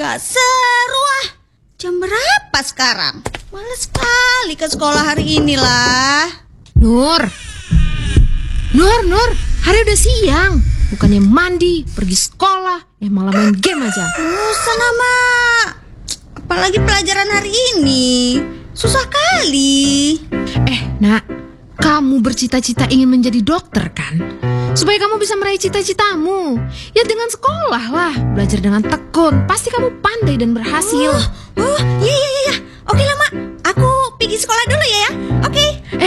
Nggak seru ah. Jam berapa sekarang? Males sekali ke sekolah hari ini lah. Nur, hari udah siang. Bukannya mandi, pergi sekolah, malah main game aja. Sana, Mak. Apalagi pelajaran hari ini. Susah kali. Nak, kamu bercita-cita ingin menjadi dokter kan? Supaya kamu bisa meraih cita-citamu. Ya dengan sekolah lah, belajar dengan tekun. Pasti kamu pandai dan berhasil. Iya. Oke lah, Mak. Aku pergi sekolah dulu ya. Oke.